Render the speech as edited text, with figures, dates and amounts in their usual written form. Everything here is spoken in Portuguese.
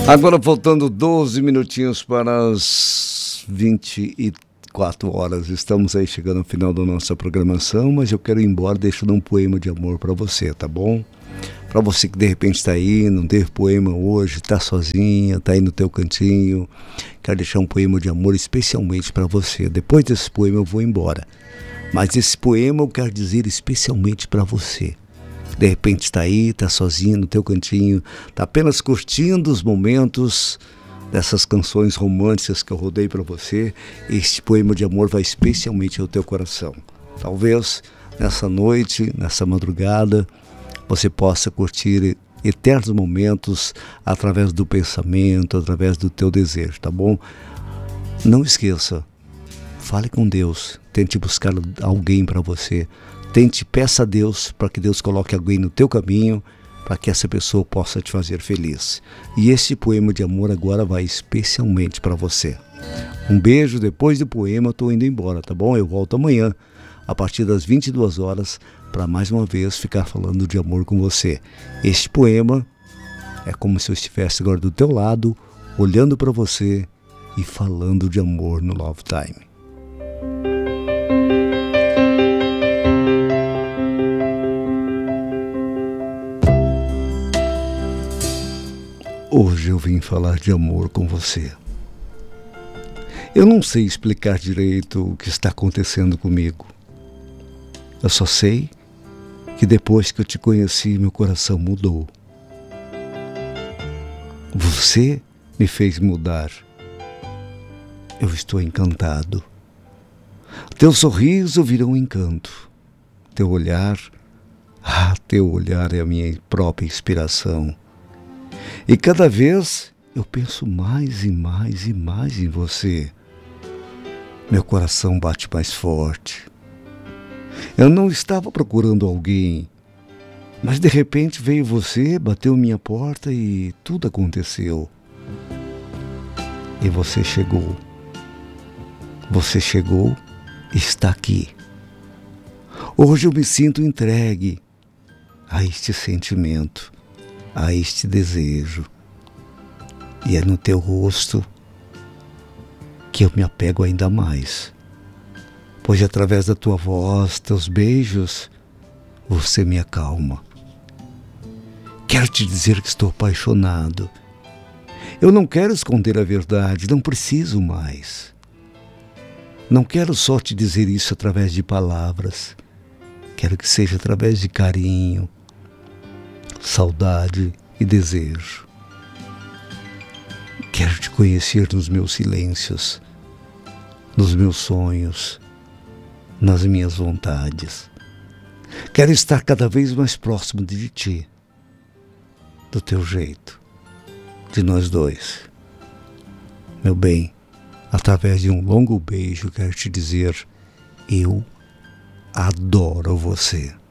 Agora faltando 12 minutinhos para as 24 horas. Estamos aí chegando ao final da nossa programação, mas eu quero ir embora deixando um poema de amor para você, tá bom? Para você que de repente está aí, não teve poema hoje, está sozinha, está aí no teu cantinho, quero deixar um poema de amor especialmente para você. Depois desse poema eu vou embora, mas esse poema eu quero dizer especialmente para você. De repente está aí, está sozinho no teu cantinho, está apenas curtindo os momentos dessas canções românticas que eu rodei para você. Este poema de amor vai especialmente ao teu coração. Talvez nessa noite, nessa madrugada, você possa curtir eternos momentos através do pensamento, através do teu desejo, tá bom? Não esqueça, fale com Deus, tente buscar alguém para você. Peça a Deus para que Deus coloque alguém no teu caminho, para que essa pessoa possa te fazer feliz. E esse poema de amor agora vai especialmente para você. Um beijo, depois do poema eu estou indo embora, tá bom? Eu volto amanhã, a partir das 22 horas, para mais uma vez ficar falando de amor com você. Este poema é como se eu estivesse agora do teu lado, olhando para você e falando de amor no Love Time. Hoje eu vim falar de amor com você. Eu não sei explicar direito o que está acontecendo comigo. Eu só sei que depois que eu te conheci, meu coração mudou. Você me fez mudar. Eu estou encantado. Teu sorriso virou um encanto. Teu olhar é a minha própria inspiração. E cada vez eu penso mais e mais e mais em você. Meu coração bate mais forte. Eu não estava procurando alguém, mas de repente veio você, bateu minha porta e tudo aconteceu. E você chegou. Você chegou e está aqui. Hoje eu me sinto entregue a este sentimento, a este desejo. E é no teu rosto que eu me apego ainda mais. Pois através da tua voz, teus beijos, você me acalma. Quero te dizer que estou apaixonado. Eu não quero esconder a verdade, não preciso mais. Não quero só te dizer isso através de palavras. Quero que seja através de carinho, saudade e desejo. Quero te conhecer nos meus silêncios, nos meus sonhos, nas minhas vontades. Quero estar cada vez mais próximo de ti, do teu jeito, de nós dois. Meu bem, através de um longo beijo, quero te dizer, eu adoro você.